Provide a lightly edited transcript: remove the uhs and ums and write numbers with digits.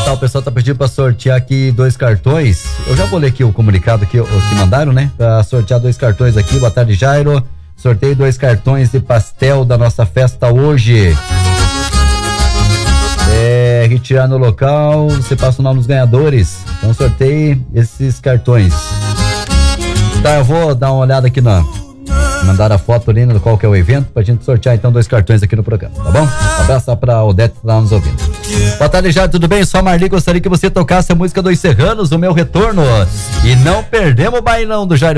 tá, o pessoal tá pedindo pra sortear aqui 2 cartões. Eu já vou ler aqui o comunicado que mandaram, né? Pra sortear 2 cartões aqui. Boa tarde, Jairo. Sorteio 2 cartões de pastel da nossa festa hoje. Retirar no local, você passa o nome dos ganhadores. Então sorteie esses cartões. Tá, eu vou dar uma olhada aqui mandar a foto ali no qual que é o evento pra gente sortear então 2 cartões aqui no programa, tá bom? Um abraço pra Odete que tá nos ouvindo. Boa tarde, Jairo, tudo bem? Só a Marli, gostaria que você tocasse a música dos Serranos, O Meu Retorno. E não perdemos o bailão do Jairo.